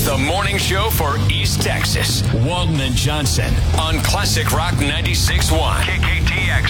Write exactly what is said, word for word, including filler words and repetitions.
The morning show for East Texas. Walton and Johnson on Classic Rock ninety-six point one. K K T X.